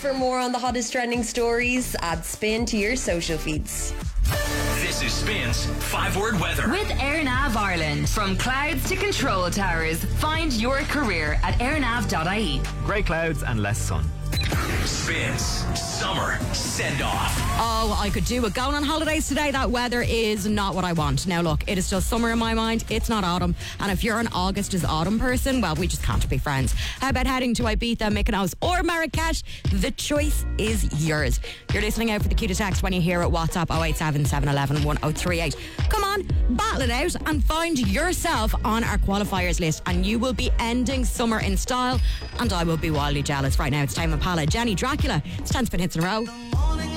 For more on the hottest trending stories, add Spin to your social feeds. This is Spin's 5-word weather. With AirNav Ireland. From clouds to control towers, find your career at airnav.ie. Grey clouds and less sun. Spin's summer send-off. Oh, I could do with going on holidays today. That weather is not what I want. Now look, it is still summer in my mind. It's not autumn. And if you're an August is autumn person, well, we just can't be friends. How about heading to Ibiza, Mykonos or Marrakesh? The choice is yours. You're listening out for the cue to text when you hear it. WhatsApp 087 711 1038. Come on, battle it out and find yourself on our qualifiers list, and you will be ending summer in style, and I will be wildly jealous. Right now it's Tame Impala, Jenny Dracula. It's 10 spin hits in a row.